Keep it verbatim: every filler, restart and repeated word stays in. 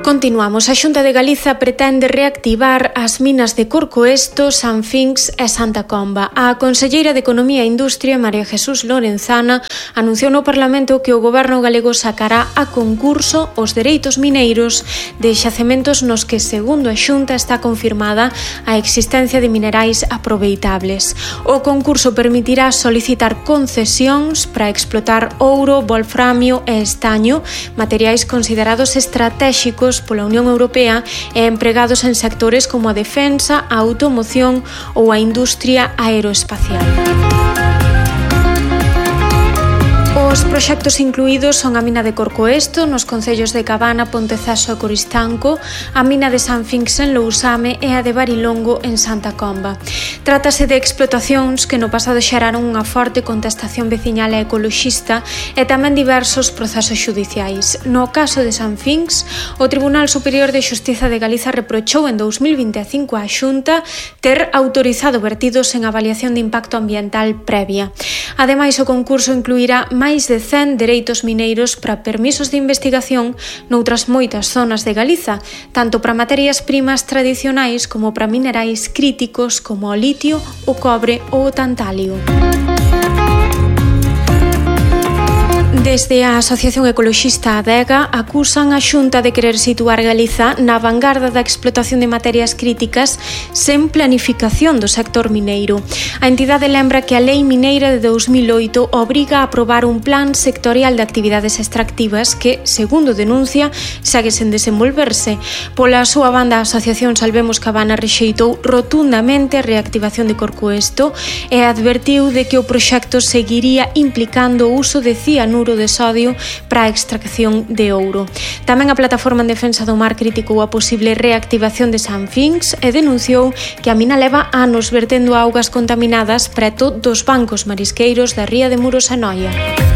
Continuamos. A Xunta de Galiza pretende reactivar as minas de Corcoesto, Sanfinx e Santa Comba. A conselleira de Economía e Industria, María Jesús Lorenzana, anunciou no Parlamento que o Goberno galego sacará a concurso os dereitos mineiros de xacementos nos que, segundo a Xunta, está confirmada a existencia de minerais aproveitables. O concurso permitirá solicitar concesións para explotar ouro, wolframio e estaño, materiais considerados estratéxicos pola Unión Europea e empregados en sectores como a defensa, a automoción ou a industria aeroespacial. Os proxectos incluídos son a mina de Corcoesto nos concellos de Cabana, Ponteceso e Coristanco, a mina de Sanfinx en Lousame e a de Barilongo en Santa Comba. Trátase de explotacións que no pasado xeraron unha forte contestación veciñal e ecoloxista e tamén diversos procesos xudiciais. No caso de Sanfinx, o Tribunal Superior de Xustiza de Galiza reprochou en dous mil vinte e cinco á Xunta ter autorizado vertidos en avaliación de impacto ambiental previa. Ademais, o concurso incluirá máis de cen dereitos mineiros para permisos de investigación noutras moitas zonas de Galiza, tanto para materias primas tradicionais como para minerais críticos como o litio, o cobre ou o tantalio. Desde a Asociación Ecoloxista Adega acusan a Xunta de querer situar Galiza na vanguarda da explotación de materias críticas sen planificación do sector mineiro. A entidade lembra que a Lei Mineira de dous mil oito obriga a aprobar un plan sectorial de actividades extractivas que, segundo denuncia, segue sen desenvolverse. Pola súa banda, a Asociación Salvemos Cabana rexeitou rotundamente a reactivación de Corcoesto e advertiu de que o proxecto seguiría implicando o uso de cianuro de sodio para a extracción de ouro. Tamén a Plataforma en Defensa do Mar criticou a posible reactivación de Sanfinx e denunciou que a mina leva anos vertendo augas contaminadas preto dos bancos marisqueiros da ría de Muros e Noia.